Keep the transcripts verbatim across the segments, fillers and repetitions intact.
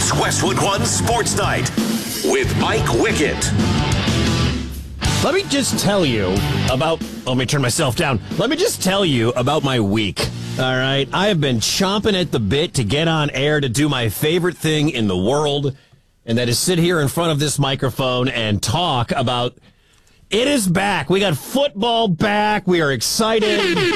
It's Westwood One Sports Night with Mike Wickett. Let me just tell you about... Let me turn myself down. Let me just tell you about my week. All right? I have been chomping at the bit to get on air to do my favorite thing in the world, and that is sit here in front of this microphone and talk about... It is back. We got football back. We are excited.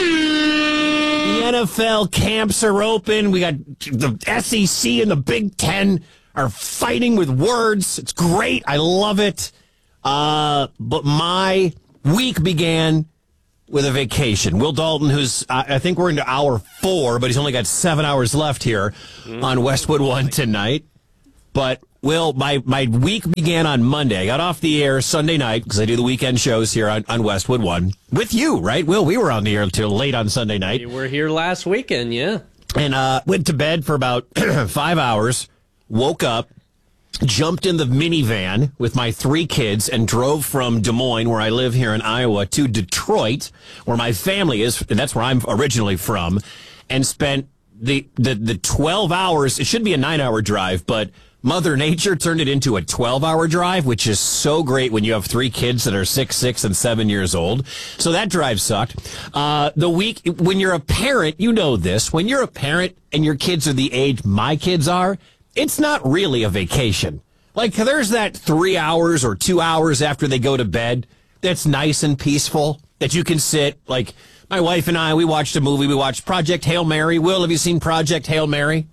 The N F L camps are open. We got the S E C and the Big Ten are fighting with words. It's great. I love it. Uh, but my week began with a vacation. Will Dalton, who's, uh, I think we're into hour four, but he's only got seven hours left here on Westwood One tonight. But, Will, my, my week began on Monday. I got off the air Sunday night because I do the weekend shows here on, on Westwood One. With you, right, Will? We were on the air until late on Sunday night. You were here last weekend, yeah. And uh, went to bed for about five hours, woke up, jumped in the minivan with my three kids and drove from Des Moines, where I live here in Iowa, to Detroit, where my family is, and that's where I'm originally from, and spent the, the, the twelve hours. It should be a nine-hour drive, but Mother Nature turned it into a twelve-hour drive, which is so great when you have three kids that are six, six, and seven years old. So that drive sucked. Uh, the week, when you're a parent, you know this. When you're a parent and your kids are the age my kids are, it's not really a vacation. Like, there's that three hours or two hours after they go to bed that's nice and peaceful, that you can sit. Like, my wife and I, we watched a movie. We watched Project Hail Mary. Will, have you seen Project Hail Mary?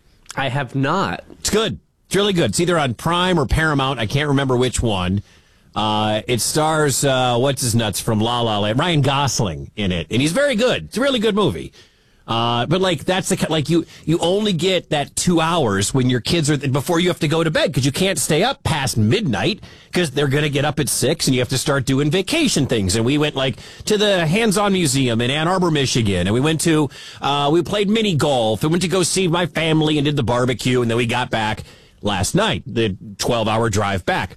I have not. It's good. It's really good. It's either on Prime or Paramount. I can't remember which one. Uh, it stars, uh, what's his nuts from La La Land, Ryan Gosling in it. And he's very good. It's a really good movie. Uh, but like, that's the, like you, you only get that two hours when your kids are, before you have to go to bed, because you can't stay up past midnight because they're going to get up at six and you have to start doing vacation things. And we went like to the Hands-On Museum in Ann Arbor, Michigan. And we went to, uh, we played mini golf and went to go see my family and did the barbecue. And then we got back last night, the twelve-hour drive back.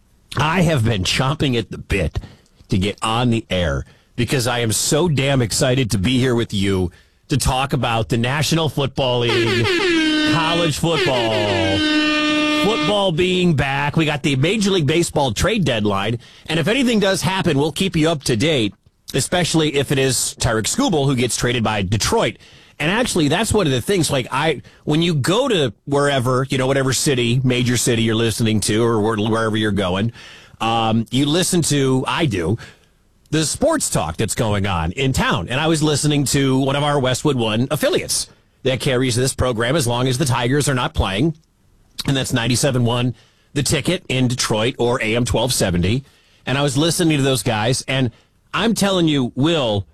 I have been chomping at the bit to get on the air because I am so damn excited to be here with you to talk about the National Football League, college football, football being back. We got the Major League Baseball trade deadline, and if anything does happen, we'll keep you up to date, especially if it is Tyreek Skubal who gets traded by Detroit. And actually, that's one of the things, like, I, when you go to wherever, you know, whatever city, major city you're listening to or wherever you're going, um, you listen to, I do, the sports talk that's going on in town. And I was listening to one of our Westwood One affiliates that carries this program as long as the Tigers are not playing. And that's ninety-seven point one The Ticket in Detroit, or A M twelve seventy. And I was listening to those guys, and I'm telling you, Will,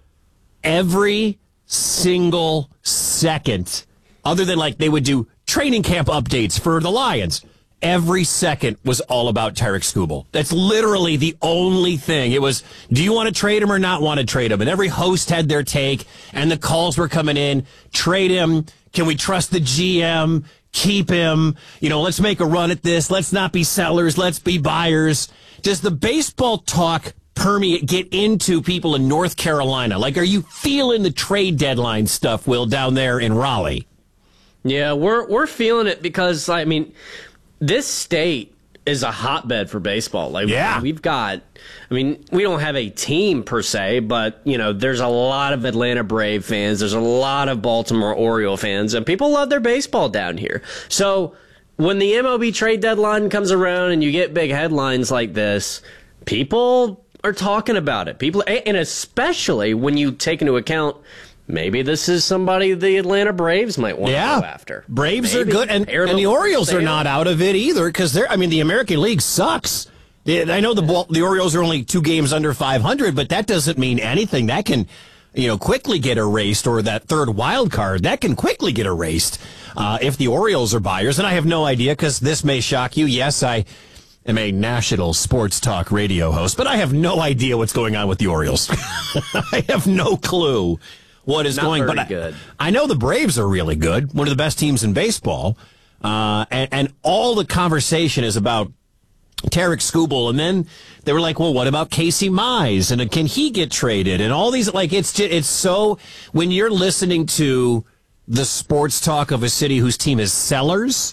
every single second, other than like they would do training camp updates for the Lions, every second was all about Tyreek Skubal. That's literally the only thing. It was, do you want to trade him or not want to trade him? And every host had their take, and the calls were coming in. Trade him. Can we trust the G M? Keep him. You know, let's make a run at this. Let's not be sellers. Let's be buyers. Does the baseball talk permeate, get into people in North Carolina? Like, are you feeling the trade deadline stuff, Will, down there in Raleigh? Yeah, we're we're feeling it because, I mean, this state is a hotbed for baseball. Like, yeah. We've got, I mean, we don't have a team per se, but, you know, there's a lot of Atlanta Brave fans. There's a lot of Baltimore Oriole fans, and people love their baseball down here. So when the M L B trade deadline comes around and you get big headlines like this, people are talking about it. People, and especially when you take into account, maybe this is somebody the Atlanta Braves might want yeah. to go after. Braves maybe. are good, and, and the Orioles are not out of it either, because they're, I mean, the American League sucks. I know the the Orioles are only two games under five hundred, but that doesn't mean anything. That can, you know, quickly get erased, or that third wild card, that can quickly get erased uh, if the Orioles are buyers. And I have no idea, because this may shock you. Yes, I am a national sports talk radio host, but I have no idea what's going on with the Orioles. I have no clue what is Not going on. But I, I know the Braves are really good, one of the best teams in baseball, uh, and, and all the conversation is about Tyreek Skubal, and then they were like, well, what about Casey Mize, and can he get traded, and all these, like, it's just, it's so, when you're listening to the sports talk of a city whose team is sellers,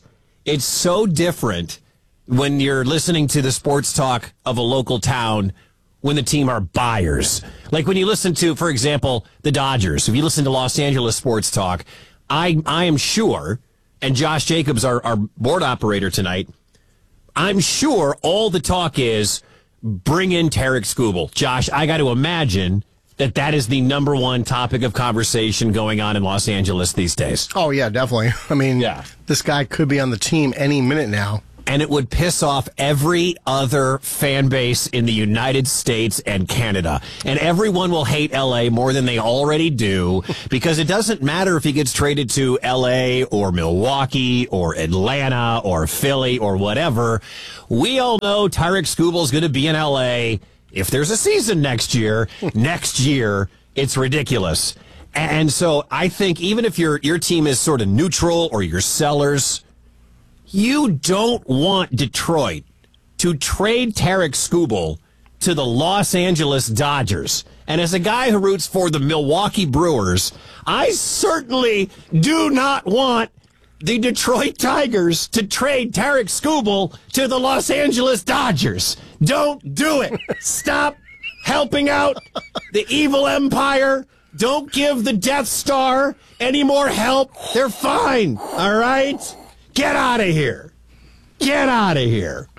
It's so different when you're listening to the sports talk of a local town when the team are buyers. Like when you listen to, for example, the Dodgers. If you listen to Los Angeles sports talk, I I am sure, and Josh Jacobs, our, our board operator tonight, I'm sure all the talk is bring in Tarek Skubal. Josh, I got to imagine that that is the number one topic of conversation going on in Los Angeles these days. Oh, yeah, definitely. I mean, yeah. This guy could be on the team any minute now. And it would piss off every other fan base in the United States and Canada. And everyone will hate L A more than they already do, because it doesn't matter if he gets traded to L A or Milwaukee or Atlanta or Philly or whatever. We all know Tarek Skubal is going to be in L A if there's a season next year. Next year, it's ridiculous. And so I think even if your your team is sort of neutral or your sellers, you don't want Detroit to trade Tarek Skubal to the Los Angeles Dodgers. And as a guy who roots for the Milwaukee Brewers, I certainly do not want the Detroit Tigers to trade Tarek Skubal to the Los Angeles Dodgers. Don't do it. Stop helping out the evil empire. Don't give the Death Star any more help. They're fine, all right? Get out of here. Get out of here.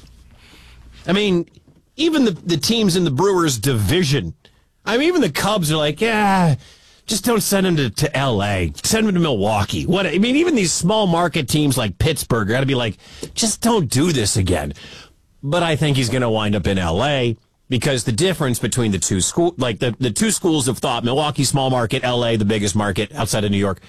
I mean, even the, the teams in the Brewers division, I mean, even the Cubs are like, yeah, just don't send them to, to L A. Send them to Milwaukee. What? I mean, even these small market teams like Pittsburgh got to be like, just don't do this again. But I think he's going to wind up in L A because the difference between the two school, like the, the two schools of thought, Milwaukee, small market, L A, the biggest market outside of New York,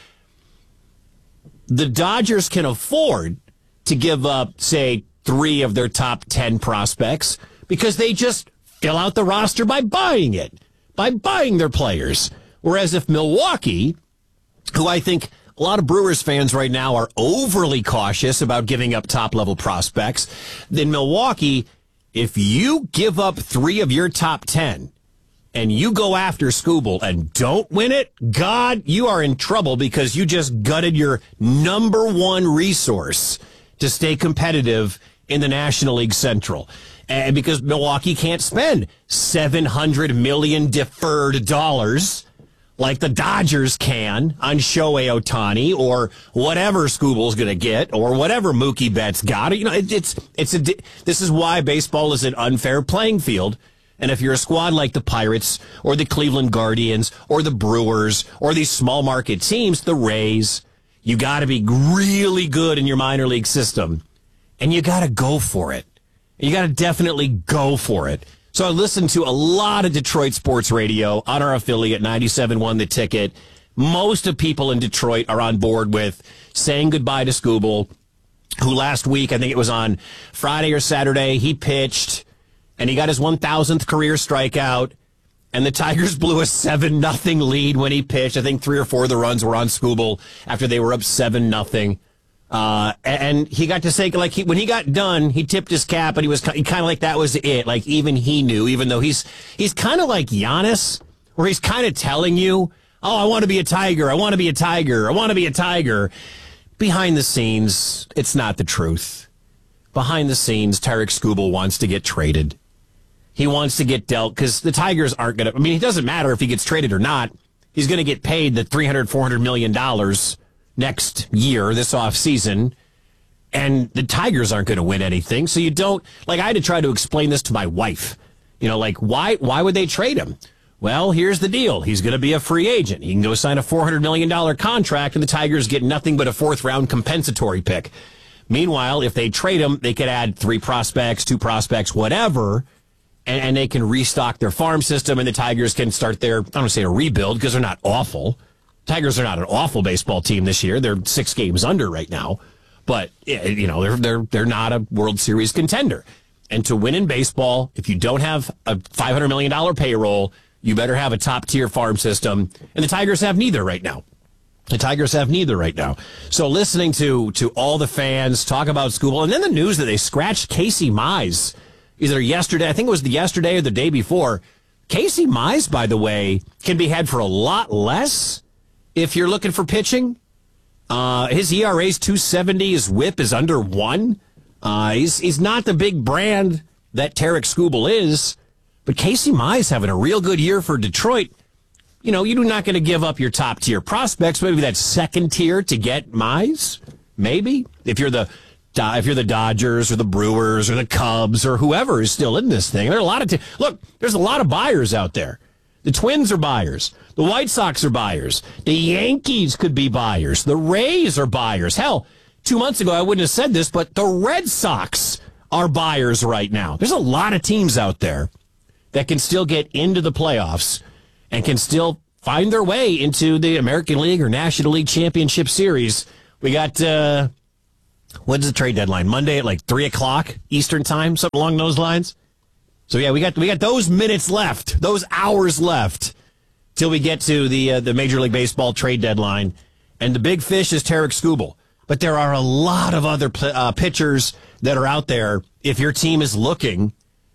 the Dodgers can afford to give up, say, three of their top ten prospects because they just fill out the roster by buying it, by buying their players. Whereas if Milwaukee, who I think a lot of Brewers fans right now are overly cautious about giving up top-level prospects, then Milwaukee, if you give up three of your top ten, and you go after Skubal and don't win it, God, you are in trouble because you just gutted your number one resource to stay competitive in the National League Central. And because Milwaukee can't spend seven hundred million dollars deferred dollars like the Dodgers can on Shohei Ohtani or whatever Skubal's going to get or whatever Mookie Betts got. You know, it, it's it's a, this is why baseball is an unfair playing field. And if you're a squad like the Pirates or the Cleveland Guardians or the Brewers or these small market teams, the Rays, you got to be really good in your minor league system. And you got to go for it. You got to definitely go for it. So I listened to a lot of Detroit sports radio on our affiliate, ninety-seven point one The Ticket. Most of people in Detroit are on board with saying goodbye to Skubal, who last week, I think it was on Friday or Saturday, he pitched and he got his one thousandth career strikeout, and the Tigers blew a seven nothing lead when he pitched. I think three or four of the runs were on Skubal after they were up seven nothing. Uh, and he got to say, like, he, when he got done, he tipped his cap, and he was kind of like that was it. Like, even he knew, even though he's he's kind of like Giannis, where he's kind of telling you, oh, I want to be a Tiger, I want to be a Tiger, I want to be a Tiger. Behind the scenes, it's not the truth. Behind the scenes, Tarek Skubal wants to get traded. He wants to get dealt because the Tigers aren't going to. I mean, it doesn't matter if he gets traded or not. He's going to get paid the three hundred, four hundred million dollars next year, this offseason. And the Tigers aren't going to win anything. So you don't. Like, I had to try to explain this to my wife. You know, like, why, why would they trade him? Well, here's the deal. He's going to be a free agent. He can go sign a four hundred million dollars contract, and the Tigers get nothing but a fourth round compensatory pick. Meanwhile, if they trade him, they could add three prospects, two prospects, whatever. And, and they can restock their farm system, and the Tigers can start their, I don't want to say a rebuild, because they're not awful. Tigers are not an awful baseball team this year. They're six games under right now. But, you know, they're they're they're not a World Series contender. And to win in baseball, if you don't have a five hundred million dollars payroll, you better have a top-tier farm system. And the Tigers have neither right now. The Tigers have neither right now. So listening to, to all the fans talk about Skubal, and then the news that they scratched Casey Mize either yesterday, I think it was the yesterday or the day before. Casey Mize, by the way, can be had for a lot less if you're looking for pitching. Uh, his E R A is two seventy. His whip is under one. Uh, he's, he's not the big brand that Tarek Skubal is, but Casey Mize having a real good year for Detroit. You know, you're not going to give up your top tier prospects. Maybe that second tier to get Mize. Maybe if you're the if you're the Dodgers or the Brewers or the Cubs or whoever is still in this thing. There are a lot of t- look. There's a lot of buyers out there. The Twins are buyers. The White Sox are buyers. The Yankees could be buyers. The Rays are buyers. Hell, two months ago I wouldn't have said this, but the Red Sox are buyers right now. There's a lot of teams out there that can still get into the playoffs and can still find their way into the American League or National League Championship Series. We got, uh, when's the trade deadline? Monday at like three o'clock Eastern time, something along those lines. So yeah, we got we got those minutes left, those hours left, till we get to the uh, the Major League Baseball trade deadline. And the big fish is Tarek Skubal. But there are a lot of other uh, pitchers that are out there if your team is looking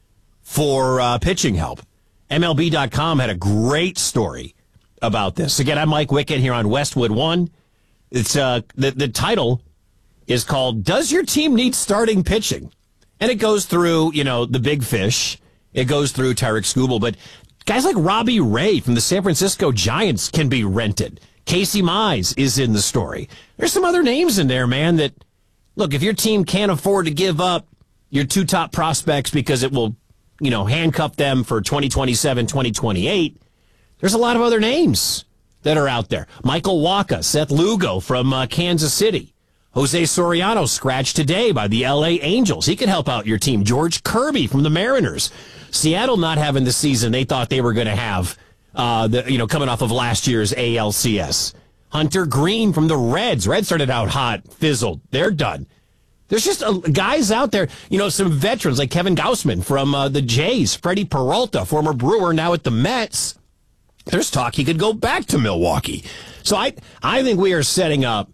for uh, pitching help. M L B dot com had a great story about this. Again, I'm Mike Wickett here on Westwood One. It's uh, the, the title is called, Does Your Team Need Starting Pitching? And it goes through, you know, the big fish. It goes through Tarek Skubal. But guys like Robbie Ray from the San Francisco Giants can be rented. Casey Mize is in the story. There's some other names in there, man, that, look, if your team can't afford to give up your two top prospects because it will, you know, handcuff them for twenty twenty-seven, twenty twenty-eight, there's a lot of other names that are out there. Michael Wacha, Seth Lugo from uh, Kansas City. Jose Soriano scratched today by the L A Angels. He could help out your team. George Kirby from the Mariners. Seattle not having the season they thought they were going to have, uh, the, you know, coming off of last year's A L C S. Hunter Green from the Reds. Reds started out hot, fizzled. They're done. There's just uh, guys out there, you know, some veterans like Kevin Gausman from uh, the Jays, Freddie Peralta, former Brewer, now at the Mets. There's talk he could go back to Milwaukee. So I, I think we are setting up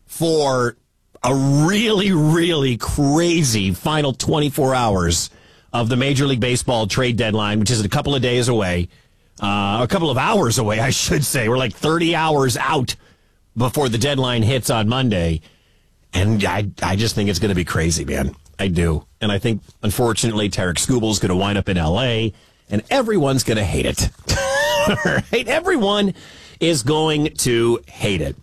for a really, really crazy final twenty-four hours of the Major League Baseball trade deadline, which is a couple of days away, uh, a couple of hours away, I should say. We're like thirty hours out before the deadline hits on Monday. And I, I just think it's going to be crazy, man. I do. And I think, unfortunately, Tarek Skubal is going to wind up in L A, and everyone's going to hate it. Right? Everyone is going to hate it.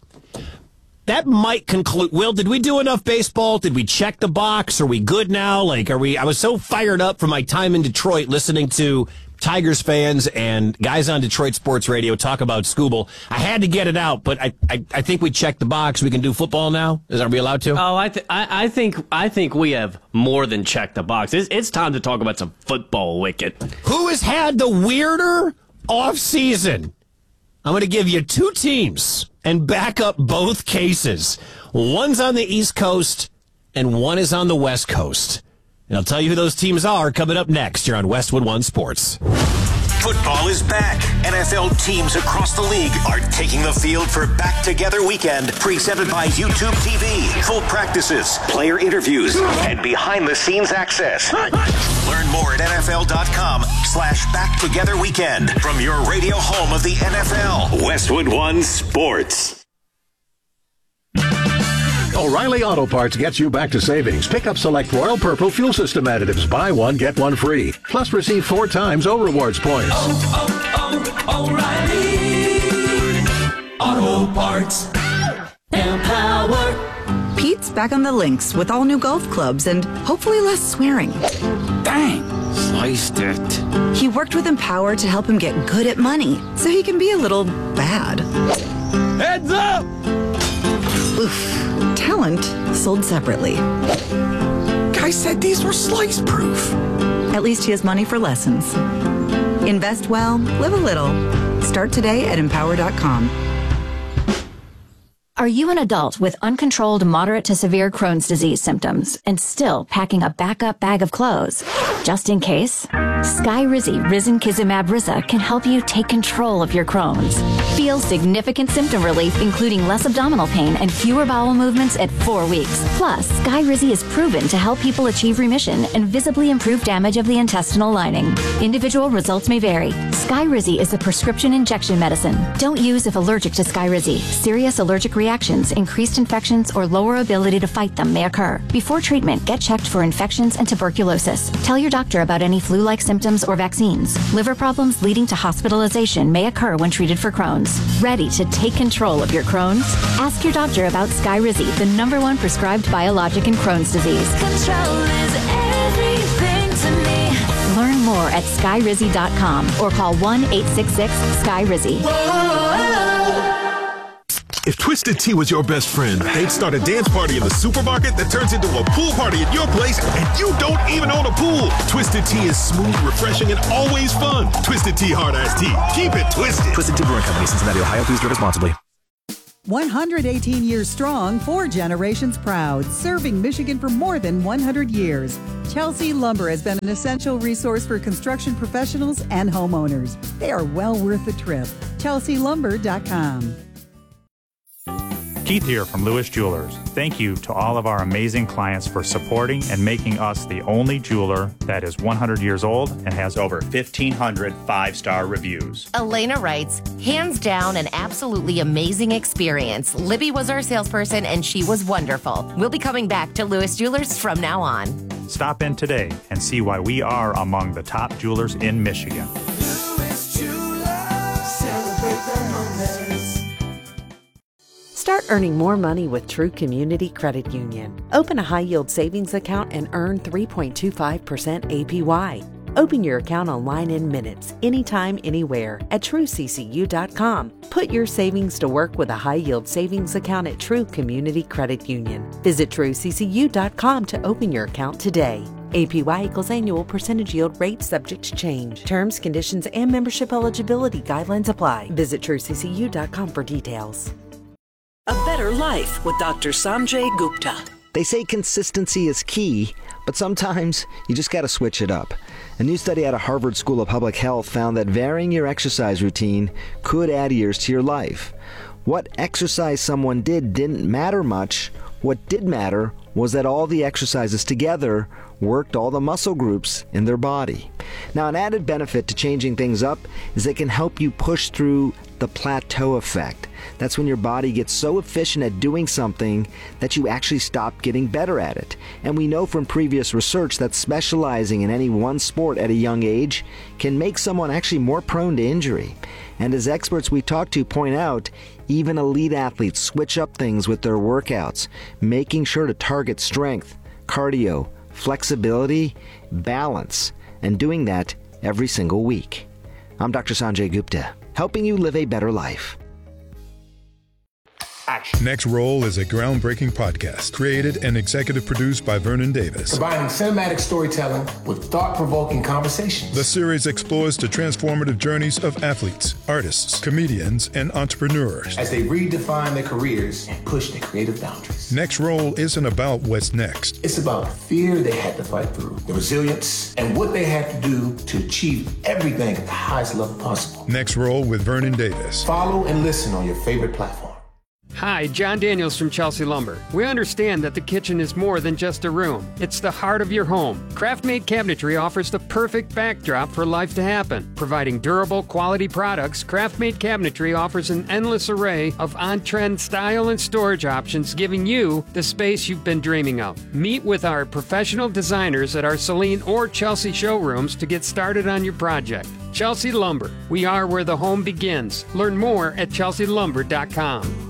That might conclude. Will, did we do enough baseball? Did we check the box? Are we good now? Like, are we? I was so fired up from my time in Detroit listening to Tigers fans and guys on Detroit sports radio talk about Skubal. I had to get it out, but I, I, I think we checked the box. We can do football now. Is are we allowed to? Oh, I, th- I, I think I think we have more than checked the box. It's, it's time to talk about some football, Wicket. Who has had the weirder off season? I'm going to give you two teams and back up both cases. One's on the East Coast and one is on the West Coast. And I'll tell you who those teams are coming up next here on Westwood One Sports. Football is back. N F L teams across the league are taking the field for Back Together Weekend, presented by YouTube T V. Full practices, player interviews, and behind-the-scenes access. Learn more at N F L dot com slash Back Together Weekend from your radio home of the N F L. Westwood One Sports. O'Reilly Auto Parts gets you back to savings. Pick up select Royal Purple fuel system additives. Buy one, get one free. Plus receive four times O Rewards points. Oh, oh, oh, O'Reilly Auto Parts. Empower. Pete's back on the links with all new golf clubs and hopefully less swearing. Dang, sliced it. He worked with Empower to help him get good at money so he can be a little bad. Heads up! Oof. Talent sold separately. Guy said these were slice proof. At least he has money for lessons. Invest well, live a little. Start today at empower dot com. Are you an adult with uncontrolled moderate to severe Crohn's disease symptoms and still packing a backup bag of clothes? Just in case, Skyrizi Risankizumab Riza can help you take control of your Crohn's. Feel significant symptom relief, including less abdominal pain and fewer bowel movements at four weeks. Plus, Skyrizi is proven to help people achieve remission and visibly improve damage of the intestinal lining. Individual results may vary. Skyrizi is a prescription injection medicine. Don't use if allergic to Skyrizi. Serious allergic reaction reactions, increased infections, or lower ability to fight them may occur. Before treatment, get checked for infections and tuberculosis. Tell your doctor about any flu-like symptoms or vaccines. Liver problems leading to hospitalization may occur when treated for Crohn's. Ready to take control of your Crohn's? Ask your doctor about Skyrizi, the number one prescribed biologic in Crohn's disease. Control is everything to me. Learn more at skyrizi dot com or call one eight six six sky rizi. If Twisted Tea was your best friend, they'd start a dance party in the supermarket that turns into a pool party at your place, and you don't even own a pool. Twisted Tea is smooth, refreshing, and always fun. Twisted Tea Hard Iced Tea. Keep it twisted. Twisted Tea Brewing Company, Cincinnati, Ohio. Please drink responsibly. one hundred eighteen years strong, four generations proud, serving Michigan for more than one hundred years. Chelsea Lumber has been an essential resource for construction professionals and homeowners. They are well worth the trip. chelsea lumber dot com. Keith here from Lewis Jewelers. Thank you to all of our amazing clients for supporting and making us the only jeweler that is one hundred years old and has over fifteen hundred five-star reviews. Elena writes, hands down, an absolutely amazing experience. Libby was our salesperson and she was wonderful. We'll be coming back to Lewis Jewelers from now on. Stop in today and see why we are among the top jewelers in Michigan. Lewis Jewelers, celebrate the moments. Start earning more money with True Community Credit Union. Open a high-yield savings account and earn three point two five percent A P Y. Open your account online in minutes, anytime, anywhere at true c c u dot com. Put your savings to work with a high-yield savings account at True Community Credit Union. Visit true c c u dot com to open your account today. A P Y equals annual percentage yield rate subject to change. Terms, conditions, and membership eligibility guidelines apply. Visit true c c u dot com for details. A Better Life with Doctor Sanjay Gupta. They say consistency is key, but sometimes you just got to switch it up. A new study out of Harvard School of Public Health found that varying your exercise routine could add years to your life. What exercise someone did didn't matter much. What did matter was that all the exercises together worked all the muscle groups in their body. Now, an added benefit to changing things up is it can help you push through the plateau effect. That's when your body gets so efficient at doing something that you actually stop getting better at it. And we know from previous research that specializing in any one sport at a young age can make someone actually more prone to injury. And as experts we talk to point out, even elite athletes switch up things with their workouts, making sure to target strength, cardio, flexibility, balance, and doing that every single week. I'm Doctor Sanjay Gupta, helping you live a better life. Next Roll is a groundbreaking podcast created and executive produced by Vernon Davis. Combining cinematic storytelling with thought-provoking conversations. The series explores the transformative journeys of athletes, artists, comedians, and entrepreneurs as they redefine their careers and push their creative boundaries. Next Roll isn't about what's next. It's about the fear they had to fight through, the resilience, and what they had to do to achieve everything at the highest level possible. Next Roll with Vernon Davis. Follow and listen on your favorite platform. Hi, John Daniels from Chelsea Lumber. We understand that the kitchen is more than just a room. It's the heart of your home. Craft-made cabinetry offers the perfect backdrop for life to happen. Providing durable, quality products, Craft-made cabinetry offers an endless array of on-trend style and storage options, giving you the space you've been dreaming of. Meet with our professional designers at our Saline or Chelsea showrooms to get started on your project. Chelsea Lumber. We are where the home begins. Learn more at chelsea lumber dot com.